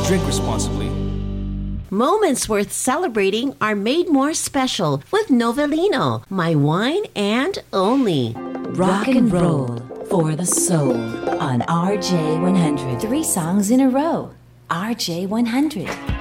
Drink responsibly. Moments worth celebrating are made more special with Novellino, my wine and only. Rock and roll for the soul on RJ100. 3 songs in a row. RJ100.